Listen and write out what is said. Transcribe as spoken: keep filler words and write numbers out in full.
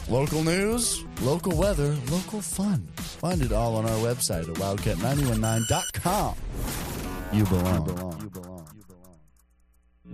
Local news, local weather, local fun. Find it all on our website at wildcat nine one nine dot com. You belong. You belong.